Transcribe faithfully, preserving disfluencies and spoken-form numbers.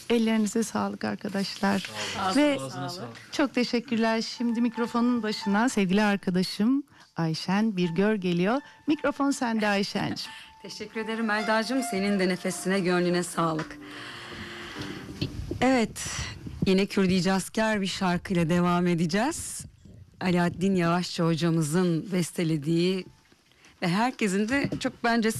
Ellerinize sağlık arkadaşlar. Ve çok teşekkürler. Şimdi mikrofonun başına sevgili arkadaşım Ayşen Birgör geliyor. Mikrofon sende Ayşen'cim. Teşekkür ederim Elda'cığım. Senin de nefesine, gönlüne sağlık. Evet, yine Kürdi asker bir şarkıyla devam edeceğiz. Alaaddin Yavaşça hocamızın bestelediği ve herkesin de çok bence